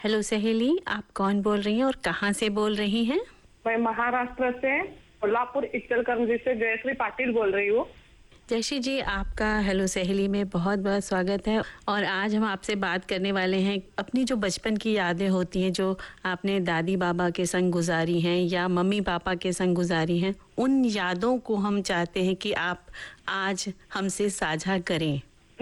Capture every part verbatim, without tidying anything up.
Hello सहेली, आप कौन बोल रही हैं और कहाँ से बोल रही हैं? मैं महाराष्ट्र से कोल्हापुर इचलकरंजी से जयश्री पाटिल बोल रही हूँ। जयश्री जी, आपका हेलो सहेली में बहुत बहुत स्वागत है। और आज हम आपसे बात करने वाले हैं अपनी जो बचपन की यादें होती हैं, जो आपने दादी बाबा के संग गुजारी हैं या मम्मी पापा के संग गुजारी हैं, उन यादों को हम चाहते हैं कि आप आज हमसे साझा करें।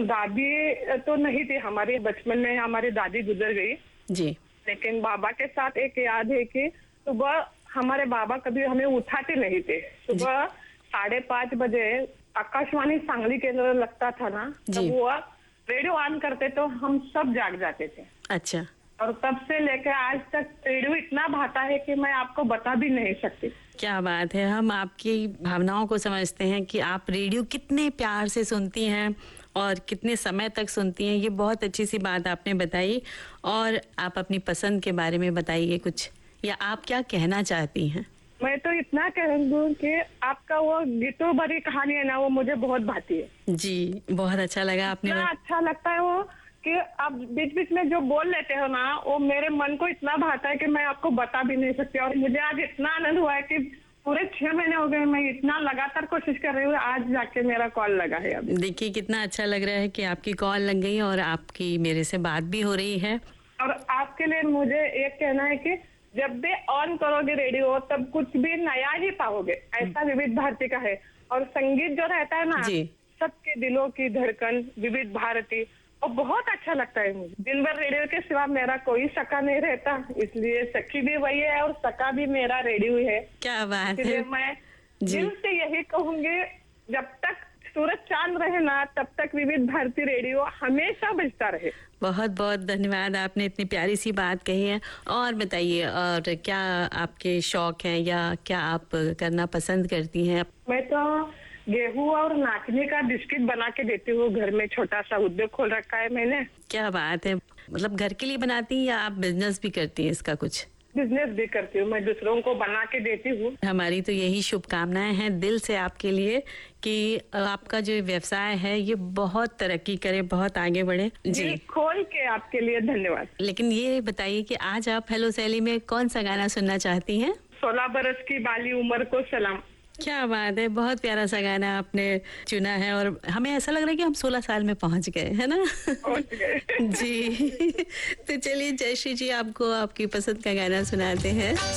दादी तो नहीं थी हमारे बचपन में, हमारी दादी गुजर गई जी। लेकिन बाबा के साथ एक याद है कि सुबह हमारे बाबा कभी हमें उठाते नहीं थे। सुबह साढ़े पाँच बजे आकाशवाणी सांगली केंद्र लगता था ना, तब वो रेडियो ऑन करते तो हम सब जाग जाते थे। अच्छा। और तब से लेकर आज तक रेडियो इतना भाता है कि मैं आपको बता भी नहीं सकती। क्या बात है, हम आपकी भावनाओं को समझते हैं कि आप रेडियो कितने प्यार से सुनती हैं और कितने समय तक सुनती हैं। ये बहुत अच्छी सी बात आपने बताई। और आप अपनी पसंद के बारे में बताइए कुछ, या आप क्या कहना चाहती हैं? मैं तो इतना कहूँगी कि आपका वो गीतों भरी कहानी है ना, वो मुझे बहुत भाती है। जी, बहुत अच्छा लगा आपने। इतना अच्छा लगता है वो कि आप बीच बीच में जो बोल लेते हो ना, वो मेरे मन को इतना भाता है कि मैं आपको बता भी नहीं सकती। और मुझे आज इतना आनंद हुआ है कि पूरे छह महीने हो गए, मैं इतना लगातार कोशिश कर रही हूँ, आज जाके मेरा कॉल लगा है। अभी देखिए कितना अच्छा लग रहा है कि आपकी कॉल लग गई और आपकी मेरे से बात भी हो रही है। और आपके लिए मुझे एक कहना है कि जब भी ऑन करोगे रेडियो तब कुछ भी नया ही पाओगे, ऐसा विविध भारती का है। और संगीत जो रहता है ना, सबके दिलों की धड़कन विविध भारती, और बहुत अच्छा लगता है मुझे। दिन भर रेडियो के सिवा मेरा कोई सका नहीं रहता, इसलिए सखी भी वही है और सका भी मेरा रेडियो है। क्या बात है। है। मैं दिल से यही कहूंगी, जब तक सूरज चांद रहे ना, तब तक विविध भारती रेडियो हमेशा बजता रहे। बहुत बहुत धन्यवाद, आपने इतनी प्यारी सी बात कही है। और बताइए, और क्या आपके शौक हैं या क्या आप करना पसंद करती हैं? मैं तो गेहूं और नाचने का बिस्किट बना के देती हूँ। घर में छोटा सा उद्योग खोल रखा है मैंने। क्या बात है, मतलब घर के लिए बनाती हैं या आप बिजनेस भी करती हैं इसका? कुछ बिजनेस भी करती हूँ, मैं दूसरों को बना के देती हूँ। हमारी तो यही शुभकामनाएं हैं दिल से आपके लिए कि आपका जो व्यवसाय है ये बहुत तरक्की करे, बहुत आगे बढ़े। जी, खोल के आपके लिए धन्यवाद। लेकिन ये बताइए कि आज आप हेलो सहेली में कौन सा गाना सुनना चाहती हैं? सोलह बरस की बाली उम्र को सलाम। क्या बात है, बहुत प्यारा सा गाना आपने चुना है और हमें ऐसा लग रहा है कि हम सोलह साल में पहुंच गए, है ना? पहुंच गए। जी। तो चलिए जयश्री जी, आपको आपकी पसंद का गाना सुनाते हैं।